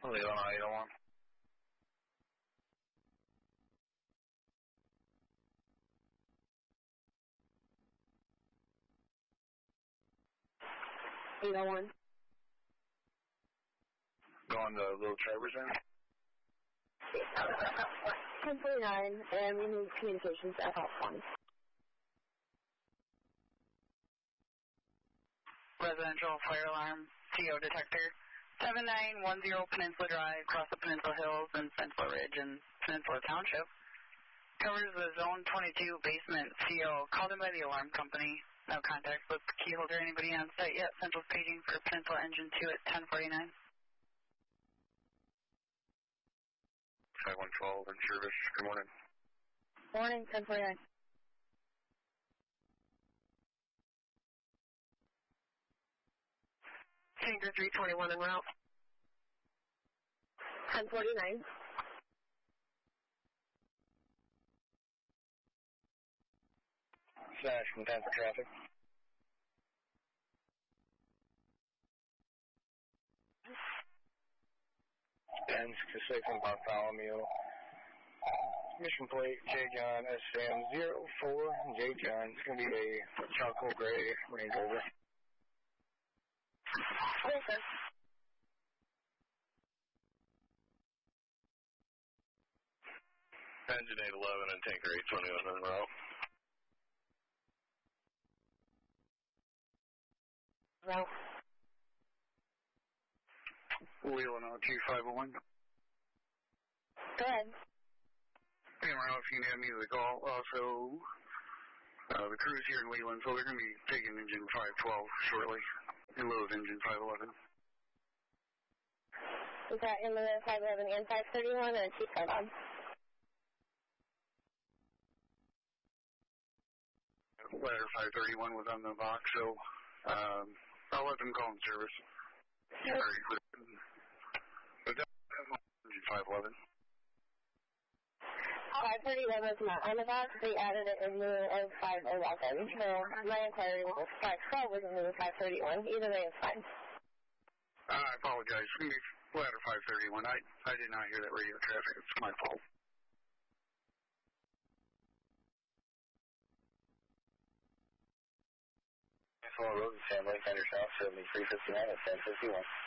Leland 801. $801. Going to Little Traverse in. 1049, and we need communications at House 1. Residential fire alarm, CO detector, 7910 Peninsula Drive, across the Peninsula Hills and Peninsula Ridge and Peninsula Township. Covers the Zone 22 basement CO, called in by the alarm company. No contact with the key holder, anybody on site yet. Central paging for Peninsula Engine 2 at 1049. 5112 in service. Good morning. Morning, 1049. Tanker 321 en route. 1049. Slash from 10 for traffic. And to from Bartholomew. Mission plate J. John SM04. J. John. It's going to be a charcoal gray Range Rover. Yes, sir. Engine 811 and Tanker 821 en route. No. Leland 2501. Go ahead. Hey, Morales, you can have me the call. Also, the crew's here in Leland, so they're going to be taking engine 512 shortly, in lieu of engine 511. Is that in the 511 and 531 or 251? Ladder 531 was on the box, so I'll let them call in service. Sure. But engine 511. 531 was not on the box. They added it in lieu of 511. So my inquiry was 512 was in lieu of 531. Either way is fine. I apologize. Ladder 531. I did not hear that radio traffic. It's my fault. Hello, Rosen family, Thunder South, 7359 at 1051.